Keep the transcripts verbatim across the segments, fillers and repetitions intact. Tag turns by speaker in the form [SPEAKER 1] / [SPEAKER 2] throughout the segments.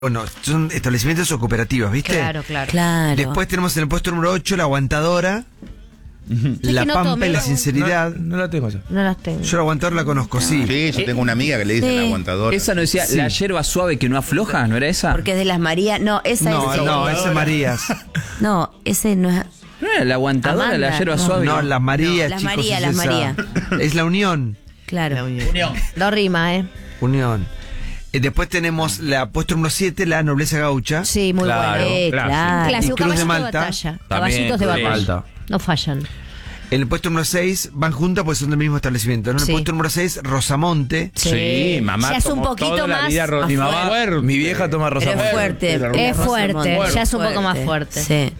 [SPEAKER 1] Bueno, son establecimientos o cooperativas, ¿viste?
[SPEAKER 2] Claro, claro.
[SPEAKER 3] Claro.
[SPEAKER 1] Después tenemos en el puesto número ocho la aguantadora,
[SPEAKER 2] Uh-huh.
[SPEAKER 1] la
[SPEAKER 2] no
[SPEAKER 1] pampa
[SPEAKER 2] tomé,
[SPEAKER 1] y la
[SPEAKER 2] no,
[SPEAKER 1] sinceridad.
[SPEAKER 4] No, no la tengo yo.
[SPEAKER 2] No las tengo.
[SPEAKER 1] Yo la aguantadora la conozco, sí.
[SPEAKER 5] Sí, yo tengo una amiga que le dicen
[SPEAKER 3] Sí.
[SPEAKER 5] aguantador.
[SPEAKER 6] Esa no decía
[SPEAKER 1] Sí.
[SPEAKER 6] la hierba suave que no afloja, ¿no era esa?
[SPEAKER 3] Porque es de las Marías. No, esa
[SPEAKER 1] No,
[SPEAKER 3] es. de-
[SPEAKER 1] no, ese es Marías.
[SPEAKER 3] No, ese no es.
[SPEAKER 6] ¿No era la aguantadora,
[SPEAKER 3] Amanda,
[SPEAKER 6] la hierba
[SPEAKER 3] no.
[SPEAKER 6] suave?
[SPEAKER 1] No, las Marías,
[SPEAKER 3] No, las
[SPEAKER 1] chicos.
[SPEAKER 3] María,
[SPEAKER 1] es
[SPEAKER 3] las
[SPEAKER 1] esa.
[SPEAKER 3] María.
[SPEAKER 1] Es la Unión.
[SPEAKER 3] Claro.
[SPEAKER 2] Dos rimas, ¿eh?
[SPEAKER 1] Unión. Eh, después tenemos la puesto número siete, la nobleza gaucha.
[SPEAKER 2] Sí, muy
[SPEAKER 4] Claro.
[SPEAKER 2] bueno.
[SPEAKER 3] Eh,
[SPEAKER 4] clásico.
[SPEAKER 3] claro.
[SPEAKER 2] Clásico,
[SPEAKER 1] Y Cruz de
[SPEAKER 2] caballito de
[SPEAKER 1] Malta.
[SPEAKER 2] batalla.
[SPEAKER 4] También,
[SPEAKER 2] Caballitos de
[SPEAKER 4] Cruz de
[SPEAKER 2] batalla.
[SPEAKER 4] Malta.
[SPEAKER 2] No fallan.
[SPEAKER 1] En el puesto número seis van juntas porque son del mismo establecimiento, ¿no? En el
[SPEAKER 2] Sí.
[SPEAKER 1] puesto número seis, Rosamonte.
[SPEAKER 4] Sí, mamá
[SPEAKER 2] Ya es un
[SPEAKER 4] tomó
[SPEAKER 2] poquito
[SPEAKER 4] toda la
[SPEAKER 2] más.
[SPEAKER 4] vida ro-
[SPEAKER 3] más
[SPEAKER 4] mi mamá,
[SPEAKER 3] fuerte.
[SPEAKER 4] mi vieja toma
[SPEAKER 3] Pero
[SPEAKER 4] rosa.
[SPEAKER 3] es fuerte.
[SPEAKER 2] Es fuerte,
[SPEAKER 3] Rosamonte.
[SPEAKER 2] ya es un poco más fuerte.
[SPEAKER 3] Sí.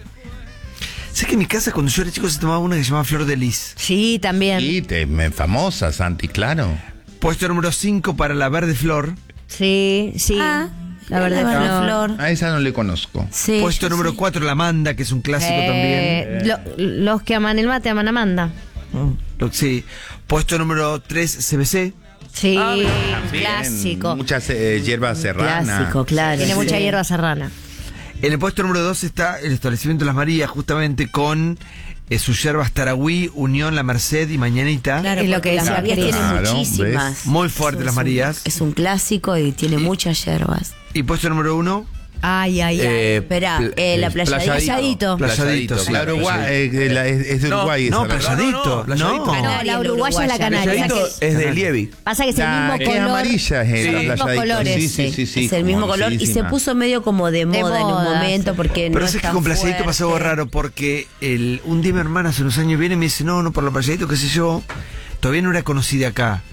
[SPEAKER 1] ¿Sabes que en mi casa cuando yo era chico se tomaba una que se llamaba Flor de Lis?
[SPEAKER 2] Sí, también.
[SPEAKER 5] Sí, te, me- famosa, Santi, claro.
[SPEAKER 1] Puesto número cinco para la Verde Flor.
[SPEAKER 2] Sí, sí.
[SPEAKER 3] Ah,
[SPEAKER 2] la verdad
[SPEAKER 3] la
[SPEAKER 2] es que no.
[SPEAKER 3] flor.
[SPEAKER 5] A esa no le conozco.
[SPEAKER 3] Sí.
[SPEAKER 1] Puesto
[SPEAKER 3] yo
[SPEAKER 1] número
[SPEAKER 3] sí.
[SPEAKER 1] cuatro, la Manda, que es un clásico
[SPEAKER 2] Eh,
[SPEAKER 1] también.
[SPEAKER 2] lo- los que aman el mate aman a Amanda.
[SPEAKER 1] Lo- Sí. Puesto número tres, C B C.
[SPEAKER 2] Sí,
[SPEAKER 5] También,
[SPEAKER 2] clásico.
[SPEAKER 5] Muchas eh, hierbas serranas.
[SPEAKER 3] Clásico, claro.
[SPEAKER 2] Tiene
[SPEAKER 3] sí.
[SPEAKER 2] mucha hierba serrana.
[SPEAKER 1] En el puesto número dos está el establecimiento Las Marías, justamente con eh, sus yerbas Taragüí, Unión, La Merced y Mañanita.
[SPEAKER 3] Claro,
[SPEAKER 2] Es lo
[SPEAKER 3] porque
[SPEAKER 2] que
[SPEAKER 3] las
[SPEAKER 2] decía
[SPEAKER 3] Marías
[SPEAKER 2] Cris.
[SPEAKER 3] tienen
[SPEAKER 5] Claro,
[SPEAKER 3] muchísimas.
[SPEAKER 1] Muy fuerte
[SPEAKER 3] Es
[SPEAKER 1] Las
[SPEAKER 3] un-
[SPEAKER 1] Marías.
[SPEAKER 3] Es un clásico y tiene muchas hierbas.
[SPEAKER 1] Y puesto número uno,
[SPEAKER 2] Ay, ay, ay.
[SPEAKER 4] Eh,
[SPEAKER 3] Espera,
[SPEAKER 4] pl-
[SPEAKER 3] eh, la
[SPEAKER 4] eh,
[SPEAKER 3] playa
[SPEAKER 2] Playadito.
[SPEAKER 1] Playadito, sí.
[SPEAKER 5] La Uruguay, eh, que la- es, es de
[SPEAKER 4] No,
[SPEAKER 5] Uruguay
[SPEAKER 1] no,
[SPEAKER 5] esa, ¿verdad?
[SPEAKER 1] Playadito.
[SPEAKER 4] No, no, Playadito.
[SPEAKER 1] No.
[SPEAKER 2] Ah, no, la uruguaya es la canaria.
[SPEAKER 4] Playadito
[SPEAKER 2] Pasa que-
[SPEAKER 4] es de Lievi.
[SPEAKER 2] Pasa que es el
[SPEAKER 5] La
[SPEAKER 2] mismo
[SPEAKER 5] que
[SPEAKER 2] color.
[SPEAKER 5] es amarilla es
[SPEAKER 4] Sí.
[SPEAKER 5] la
[SPEAKER 2] Los mismos
[SPEAKER 5] playadito.
[SPEAKER 2] colores,
[SPEAKER 5] Sí, sí, sí, sí,
[SPEAKER 3] es el mismo color y se
[SPEAKER 5] famosísima.
[SPEAKER 3] puso medio como de moda, en un
[SPEAKER 2] moda,
[SPEAKER 3] momento
[SPEAKER 2] sí.
[SPEAKER 3] porque
[SPEAKER 1] Pero
[SPEAKER 3] no
[SPEAKER 1] es
[SPEAKER 3] es
[SPEAKER 1] que
[SPEAKER 3] tan
[SPEAKER 1] con Playadito pasó algo
[SPEAKER 3] fuerte.
[SPEAKER 1] raro porque el, un día mi hermana hace unos años viene y me dice, no, no, por la Playadito, qué sé yo, todavía no era conocida acá.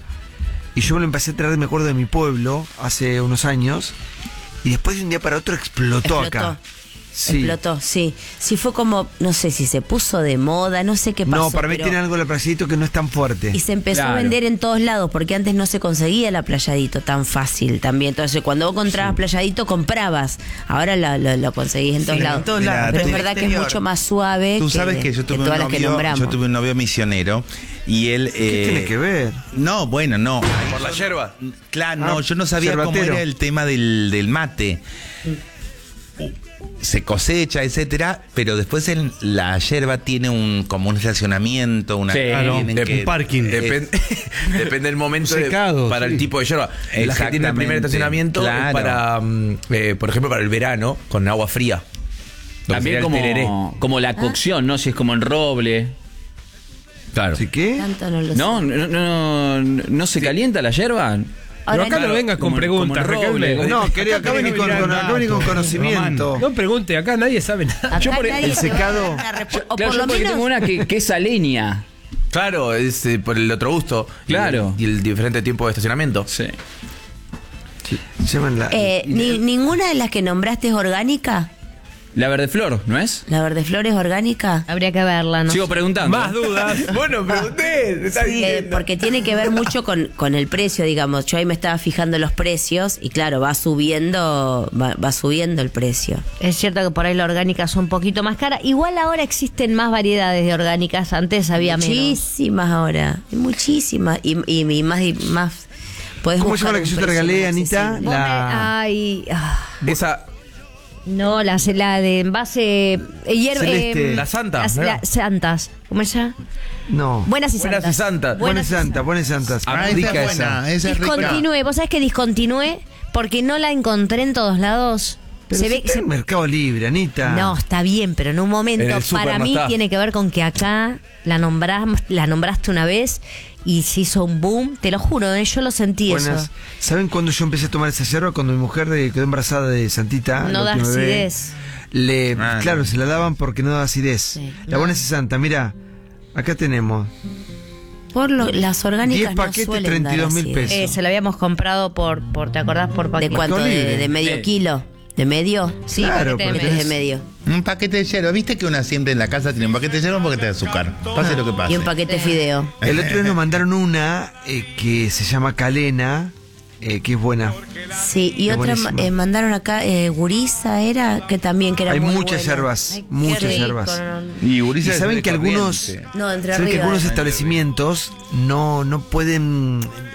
[SPEAKER 1] Y yo me lo empecé a traer, me acuerdo, de mi pueblo hace unos años y después de un día para otro explotó,
[SPEAKER 3] Explotó.
[SPEAKER 1] acá. Sí.
[SPEAKER 3] Explotó, sí. Sí fue como, no sé si se puso de moda, no sé qué pasó.
[SPEAKER 1] No, para mí
[SPEAKER 3] pero-
[SPEAKER 1] tiene algo la Playadito que no es tan fuerte.
[SPEAKER 3] Y se empezó
[SPEAKER 6] Claro.
[SPEAKER 3] a vender en todos lados, porque antes no se conseguía la Playadito tan fácil también. Entonces, cuando vos encontrabas Playadito, comprabas. Ahora lo, lo- lo conseguís en todos
[SPEAKER 1] en
[SPEAKER 3] lados.
[SPEAKER 1] todos lados.
[SPEAKER 3] Pero es
[SPEAKER 5] Mira,
[SPEAKER 3] verdad que es
[SPEAKER 1] exterior.
[SPEAKER 3] mucho más suave
[SPEAKER 5] Tú
[SPEAKER 3] que,
[SPEAKER 5] sabes que yo
[SPEAKER 3] que
[SPEAKER 5] tuve, un
[SPEAKER 3] todas las que
[SPEAKER 5] novio,
[SPEAKER 3] nombramos.
[SPEAKER 5] yo tuve un novio misionero y él...
[SPEAKER 1] ¿Qué
[SPEAKER 5] eh,
[SPEAKER 1] tiene que ver?
[SPEAKER 5] No, bueno, no.
[SPEAKER 4] Por la yerba.
[SPEAKER 5] Claro, no,
[SPEAKER 1] Ah,
[SPEAKER 5] yo no sabía cómo
[SPEAKER 1] yerbatero.
[SPEAKER 5] era el tema del, del mate. Se cosecha, etcétera, pero después el- la yerba tiene un como un estacionamiento, una
[SPEAKER 6] Sí,
[SPEAKER 4] Claro,
[SPEAKER 5] tienen
[SPEAKER 4] de-
[SPEAKER 5] que-
[SPEAKER 4] un parking.
[SPEAKER 5] eh,
[SPEAKER 4] Depende, depende del momento de-
[SPEAKER 1] Secado,
[SPEAKER 4] para
[SPEAKER 1] sí.
[SPEAKER 4] el tipo de yerba. Las que tienen el primer
[SPEAKER 5] Exactamente,
[SPEAKER 4] estacionamiento
[SPEAKER 5] claro.
[SPEAKER 4] es para, mm, eh, por ejemplo, para el verano, con agua fría. Lo que
[SPEAKER 6] También
[SPEAKER 4] sería el tereré.
[SPEAKER 6] como, como la cocción, ¿no? Si es como en roble.
[SPEAKER 4] Claro.
[SPEAKER 1] ¿Sí qué?
[SPEAKER 3] Tanto no lo
[SPEAKER 6] ¿No?
[SPEAKER 3] sé.
[SPEAKER 6] ¿No, no, no, no se calienta la yerba?
[SPEAKER 3] Ahora,
[SPEAKER 7] Pero acá no vengas con
[SPEAKER 6] como-
[SPEAKER 7] preguntas,
[SPEAKER 6] como el roble.
[SPEAKER 7] Raquel.
[SPEAKER 1] No, quería acá venir con, con- acá venir con conocimiento.
[SPEAKER 7] No pregunte, acá nadie sabe nada.
[SPEAKER 3] acá
[SPEAKER 6] yo por
[SPEAKER 3] nadie
[SPEAKER 1] el
[SPEAKER 3] te va a
[SPEAKER 1] secado-
[SPEAKER 3] dar una respu- o
[SPEAKER 6] Claro,
[SPEAKER 3] por
[SPEAKER 6] yo
[SPEAKER 3] lo
[SPEAKER 6] porque
[SPEAKER 3] menos
[SPEAKER 6] tengo una que, que es a leña.
[SPEAKER 4] Claro, es eh, por el otro gusto. Y-
[SPEAKER 6] Claro.
[SPEAKER 4] Y el diferente tiempo de estacionamiento.
[SPEAKER 6] Sí.
[SPEAKER 1] Se llaman la-
[SPEAKER 3] eh, ni- ninguna de las que nombraste es orgánica.
[SPEAKER 6] La verde flor, ¿no es?
[SPEAKER 3] La verdeflor es orgánica.
[SPEAKER 2] Habría que verla, ¿no?
[SPEAKER 6] Sigo preguntando.
[SPEAKER 7] Más dudas.
[SPEAKER 4] Bueno, pregunté. está
[SPEAKER 3] Sí, eh,
[SPEAKER 4] diciendo.
[SPEAKER 3] porque tiene que ver mucho con, con el precio, digamos. Yo ahí me estaba fijando los precios y claro, va subiendo, va, va subiendo el precio.
[SPEAKER 2] Es cierto que por ahí la orgánica son un poquito más cara. Igual ahora existen más variedades de orgánicas. Antes había menos.
[SPEAKER 3] Muchísimas ahora, muchísimas y, y, y más y más. Podés
[SPEAKER 1] ¿Cómo se
[SPEAKER 3] buscar
[SPEAKER 1] llama la que
[SPEAKER 3] un
[SPEAKER 1] yo te
[SPEAKER 3] precio
[SPEAKER 1] regalé,
[SPEAKER 3] más
[SPEAKER 1] Anita?
[SPEAKER 3] accesible.
[SPEAKER 1] La-
[SPEAKER 2] Ay, ah,
[SPEAKER 4] Esa.
[SPEAKER 2] no, la, la de envase eh, hierba.
[SPEAKER 1] Celeste.
[SPEAKER 2] eh,
[SPEAKER 4] La Santa,
[SPEAKER 2] Las,
[SPEAKER 4] ¿verdad?
[SPEAKER 2] las santas. ¿Cómo es esa?
[SPEAKER 1] No.
[SPEAKER 2] Buenas y
[SPEAKER 4] Buenas
[SPEAKER 2] santas.
[SPEAKER 4] y santas.
[SPEAKER 1] Buenas
[SPEAKER 2] y
[SPEAKER 1] Santa, buenas Santas.
[SPEAKER 5] Ah, esa
[SPEAKER 1] Rica
[SPEAKER 5] es buena,
[SPEAKER 1] esa.
[SPEAKER 5] esa es rica.
[SPEAKER 2] Discontinué. ¿Vos sabés que discontinué? Porque no la encontré en todos lados.
[SPEAKER 1] Pero
[SPEAKER 2] se
[SPEAKER 1] si
[SPEAKER 2] ve
[SPEAKER 1] está
[SPEAKER 2] se-
[SPEAKER 1] en Mercado Libre, Anita.
[SPEAKER 2] No, está bien, pero en un momento
[SPEAKER 4] En el súper
[SPEAKER 2] para
[SPEAKER 4] no
[SPEAKER 2] mí
[SPEAKER 4] está.
[SPEAKER 2] tiene que ver con que acá la nombrás, la nombraste una vez y se hizo un boom, te lo juro, ¿eh? Yo lo sentí
[SPEAKER 1] Buenas.
[SPEAKER 2] eso.
[SPEAKER 1] ¿Saben cuándo yo empecé a tomar esa yerba? Cuando mi mujer eh, quedó embarazada de Santita.
[SPEAKER 2] No
[SPEAKER 1] la
[SPEAKER 2] da
[SPEAKER 1] última bebé.
[SPEAKER 2] acidez.
[SPEAKER 1] Le,
[SPEAKER 5] Ah,
[SPEAKER 1] claro,
[SPEAKER 5] no.
[SPEAKER 1] se la daban porque no daba acidez.
[SPEAKER 2] Sí.
[SPEAKER 1] La buena es Santa, mira, acá tenemos
[SPEAKER 3] Por lo- las orgánicas
[SPEAKER 1] diez
[SPEAKER 3] no
[SPEAKER 1] paquetes,
[SPEAKER 3] suelen
[SPEAKER 1] treinta y dos mil
[SPEAKER 3] dar acidez.
[SPEAKER 1] pesos.
[SPEAKER 2] Eh, se la habíamos comprado por, por ¿te acordás? Por
[SPEAKER 3] ¿De
[SPEAKER 2] paquete.
[SPEAKER 3] cuánto?
[SPEAKER 1] Mercado
[SPEAKER 3] De,
[SPEAKER 1] Libre.
[SPEAKER 3] de medio
[SPEAKER 6] Sí.
[SPEAKER 3] kilo. ¿De medio?
[SPEAKER 2] Sí,
[SPEAKER 1] Claro,
[SPEAKER 2] paquete de
[SPEAKER 1] porque
[SPEAKER 3] Es
[SPEAKER 2] medio.
[SPEAKER 3] de medio.
[SPEAKER 5] Un paquete de yerba. ¿Viste que una siempre en la casa tiene un paquete de yerba y un paquete de azúcar? Pase lo que pase.
[SPEAKER 3] Y un paquete de fideo.
[SPEAKER 1] El otro día nos mandaron una eh, que se llama Calena, eh, que es buena.
[SPEAKER 3] Sí, y
[SPEAKER 1] Qué
[SPEAKER 3] otra
[SPEAKER 1] buenísima.
[SPEAKER 3] eh, mandaron acá, eh, Gurisa era, que también que era
[SPEAKER 1] Hay
[SPEAKER 3] muy
[SPEAKER 1] muchas
[SPEAKER 3] buena.
[SPEAKER 1] yerbas,
[SPEAKER 2] Ay, qué
[SPEAKER 1] muchas
[SPEAKER 2] rico,
[SPEAKER 1] yerbas.
[SPEAKER 2] no.
[SPEAKER 5] Y Gurisa
[SPEAKER 1] Y
[SPEAKER 5] es
[SPEAKER 1] saben
[SPEAKER 5] de
[SPEAKER 1] que algunos,
[SPEAKER 5] Corrientes.
[SPEAKER 3] No, entre
[SPEAKER 1] saben que
[SPEAKER 3] arriba.
[SPEAKER 1] algunos establecimientos no, no pueden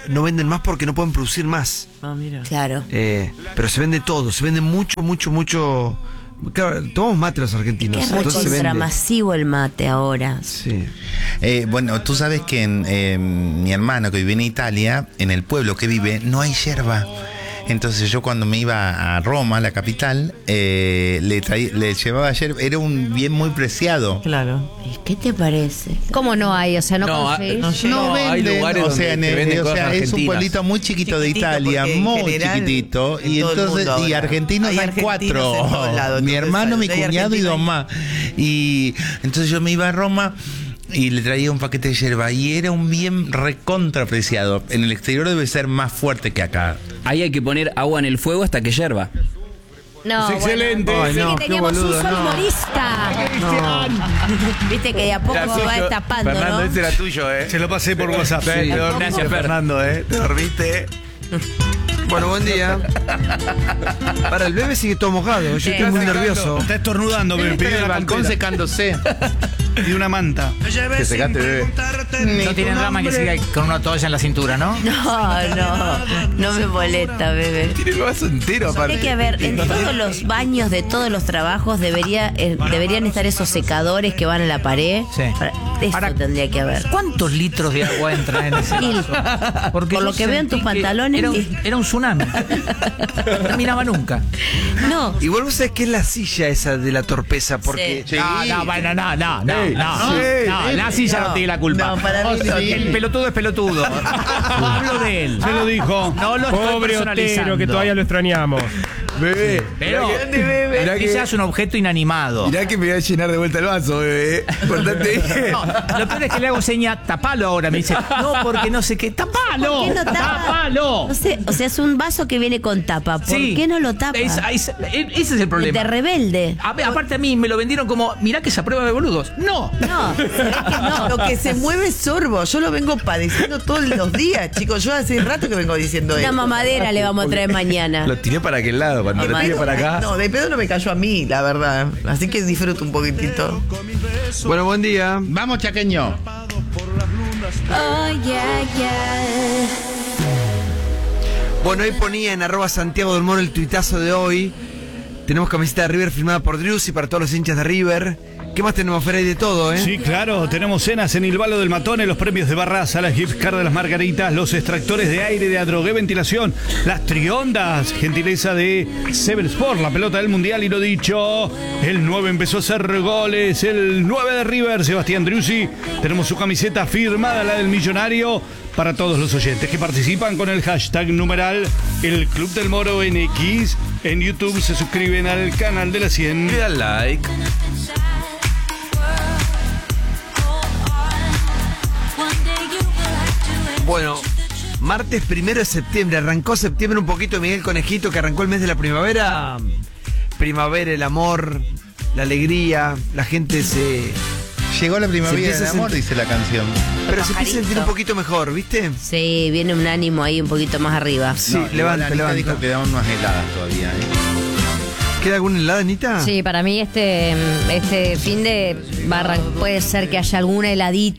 [SPEAKER 1] no venden más porque no pueden producir más.
[SPEAKER 3] Ah, mira. Claro.
[SPEAKER 1] Eh, pero se vende todo, se vende mucho, mucho, mucho. Claro, tomamos mate los argentinos.
[SPEAKER 3] Es
[SPEAKER 1] entonces se vende.
[SPEAKER 3] contramasivo el mate ahora.
[SPEAKER 1] Sí.
[SPEAKER 5] Eh, bueno, tú sabes que en, eh, mi hermano que vive en Italia, en el pueblo que vive, no hay yerba. Entonces yo cuando me iba a Roma, la capital, eh, le, traí, le llevaba yerba. Era un bien muy preciado.
[SPEAKER 3] Claro. ¿Qué te parece?
[SPEAKER 2] ¿Cómo no hay? O sea, no,
[SPEAKER 4] No,
[SPEAKER 2] conseguís.
[SPEAKER 4] no,
[SPEAKER 5] No,
[SPEAKER 4] no, hay
[SPEAKER 5] venden,
[SPEAKER 4] lugares
[SPEAKER 5] o
[SPEAKER 4] donde
[SPEAKER 5] sea, en
[SPEAKER 4] te
[SPEAKER 5] el-
[SPEAKER 4] venden
[SPEAKER 5] o
[SPEAKER 4] cosas
[SPEAKER 5] sea, es un
[SPEAKER 4] argentinas.
[SPEAKER 5] pueblito muy chiquito de
[SPEAKER 8] Chiquitito,
[SPEAKER 5] Italia,
[SPEAKER 8] porque en
[SPEAKER 5] muy
[SPEAKER 8] general,
[SPEAKER 5] chiquitito,
[SPEAKER 8] en
[SPEAKER 5] y
[SPEAKER 8] todo el
[SPEAKER 5] entonces
[SPEAKER 8] mundo
[SPEAKER 5] y
[SPEAKER 8] ahora.
[SPEAKER 5] argentinos
[SPEAKER 8] Hay
[SPEAKER 5] hay
[SPEAKER 8] argentinos
[SPEAKER 5] cuatro,
[SPEAKER 8] en todos lados,
[SPEAKER 5] mi
[SPEAKER 8] entonces,
[SPEAKER 5] hermano, mi
[SPEAKER 8] hay
[SPEAKER 5] cuñado y
[SPEAKER 8] argentinos
[SPEAKER 5] dos
[SPEAKER 8] ahí.
[SPEAKER 5] más, y entonces yo me iba a Roma y le traía un paquete de yerba y era un bien recontrapreciado. En el exterior debe ser más fuerte que acá.
[SPEAKER 6] Ahí hay que poner agua en el fuego hasta que hierva.
[SPEAKER 2] No,
[SPEAKER 7] Es excelente.
[SPEAKER 2] Bueno,
[SPEAKER 1] Ay,
[SPEAKER 2] sí
[SPEAKER 1] no,
[SPEAKER 2] que
[SPEAKER 1] qué
[SPEAKER 2] teníamos
[SPEAKER 1] boludo,
[SPEAKER 2] un solo
[SPEAKER 1] no.
[SPEAKER 2] humorista.
[SPEAKER 3] Viste que de a poco va destapando,
[SPEAKER 5] Fernando,
[SPEAKER 3] ¿no?
[SPEAKER 5] ese era tuyo, ¿eh?
[SPEAKER 7] Se lo pasé por WhatsApp.
[SPEAKER 6] Sí,
[SPEAKER 5] Te dormiste,
[SPEAKER 6] gracias, Fer.
[SPEAKER 5] Fernando, ¿eh? Te dormiste.
[SPEAKER 1] Bueno, buen día. Para el bebé sigue todo mojado. Yo estoy muy nervioso.
[SPEAKER 7] Está estornudando, me pidió la
[SPEAKER 5] balcón
[SPEAKER 7] campera
[SPEAKER 5] secándose.
[SPEAKER 7] y una manta.
[SPEAKER 5] Te secaste, bebé.
[SPEAKER 9] No tiene drama que siga con una toalla en la cintura, ¿no?
[SPEAKER 3] No, no, no me molesta, bebé.
[SPEAKER 5] Tiene el vaso entero, aparte.
[SPEAKER 3] Hay que haber, en todos los baños de todos los trabajos debería, eh, deberían estar esos secadores que van a la pared.
[SPEAKER 9] Sí.
[SPEAKER 3] Para- eso
[SPEAKER 9] Ahora,
[SPEAKER 3] tendría que haber.
[SPEAKER 9] ¿Cuántos litros de agua entran en ese
[SPEAKER 3] Mil.
[SPEAKER 9] vaso? Porque
[SPEAKER 3] Por
[SPEAKER 9] yo
[SPEAKER 3] lo que veo en
[SPEAKER 9] sentí
[SPEAKER 3] tus
[SPEAKER 9] que
[SPEAKER 3] pantalones,
[SPEAKER 9] Era un,
[SPEAKER 3] mil.
[SPEAKER 9] era un tsunami. No terminaba nunca.
[SPEAKER 3] No,
[SPEAKER 1] Igual vos sabés que es la silla esa de la torpeza, porque.
[SPEAKER 5] Sí.
[SPEAKER 9] No, no, bueno, no, no, no,
[SPEAKER 5] Ey,
[SPEAKER 9] no,
[SPEAKER 5] sí,
[SPEAKER 9] no, la silla no,
[SPEAKER 8] no,
[SPEAKER 9] tiene la culpa.
[SPEAKER 8] no, para mí no.
[SPEAKER 9] El pelotudo es pelotudo. No hablo de él.
[SPEAKER 7] Se lo dijo.
[SPEAKER 9] No lo estoy
[SPEAKER 7] Pobre
[SPEAKER 9] personalizando.
[SPEAKER 7] Otero, que todavía lo extrañamos.
[SPEAKER 5] Bebé.
[SPEAKER 9] Pero
[SPEAKER 5] Mirá que-
[SPEAKER 9] quizás un objeto inanimado.
[SPEAKER 5] Mirá que me voy a llenar de vuelta el vaso, bebé. Portate bien.
[SPEAKER 9] No, lo peor es que le hago seña, tapalo ahora. Me dice, no, porque no sé qué. ¡Tapalo!
[SPEAKER 3] ¿por qué no tapa?
[SPEAKER 9] ¡Tapalo!
[SPEAKER 3] No sé, o sea, es un vaso que viene con tapa. ¿Por
[SPEAKER 9] Sí.
[SPEAKER 3] qué no lo tapa?
[SPEAKER 9] Es- es- ese es el problema.
[SPEAKER 3] De rebelde.
[SPEAKER 9] A ver, aparte a mí me lo vendieron como, mirá que se aprueba de boludos. No.
[SPEAKER 3] No, se ve que no.
[SPEAKER 8] Lo que se mueve es sorbo. Yo lo vengo padeciendo todos los días, chicos. Yo hace rato que vengo diciendo
[SPEAKER 3] Una
[SPEAKER 8] esto.
[SPEAKER 3] mamadera le vamos a traer mañana.
[SPEAKER 5] Lo tiré para aquel lado, cuando lo tiré para acá.
[SPEAKER 8] No, de pedo no me cayó a mí, la verdad. Así que disfruto un poquitito.
[SPEAKER 1] Bueno, buen día.
[SPEAKER 5] Vamos, chaqueño.
[SPEAKER 2] Oh, yeah, yeah.
[SPEAKER 1] Bueno, hoy ponía en arroba Santiago del Moro el tuitazo de hoy. Tenemos camiseta de River firmada por Driussi para todos los hinchas de River. ¿Qué más tenemos, Fer? Hay de todo, ¿eh?
[SPEAKER 7] Sí, claro, tenemos cenas en el Balo del Matone, los premios de Barraza, las gift cards de las Margaritas, los extractores de aire de Adrogué Ventilación, las triondas, gentileza de Seven Sport, la pelota del Mundial. Y lo dicho, el nueve empezó a hacer goles, el nueve de River, Sebastián Driussi. Tenemos su camiseta firmada, la del millonario, para todos los oyentes que participan con el hashtag numeral El Club del Moro en X. En YouTube se suscriben al canal de la cien.
[SPEAKER 5] Le da like.
[SPEAKER 1] Bueno, martes primero de septiembre. Arrancó septiembre un poquito, Miguel Conejito, que arrancó el mes de la primavera. Primavera, el amor, la alegría, la gente se...
[SPEAKER 5] Llegó la
[SPEAKER 1] Se
[SPEAKER 5] primavera
[SPEAKER 1] empieza
[SPEAKER 5] del
[SPEAKER 1] a
[SPEAKER 5] amor,
[SPEAKER 1] sentir-
[SPEAKER 5] dice la canción.
[SPEAKER 1] Pero se empieza a sentir
[SPEAKER 3] pajarito.
[SPEAKER 1] un poquito mejor, ¿viste?
[SPEAKER 3] Sí, viene un ánimo ahí un poquito más arriba.
[SPEAKER 1] Sí,
[SPEAKER 5] No, igual
[SPEAKER 1] levanta,
[SPEAKER 5] Anita
[SPEAKER 1] levanta.
[SPEAKER 5] dijo que daban unas heladas todavía, ¿eh?
[SPEAKER 1] ¿Queda alguna helada, Anita?
[SPEAKER 2] Sí, para mí este, este fin de va a arran- puede ser que haya alguna heladita.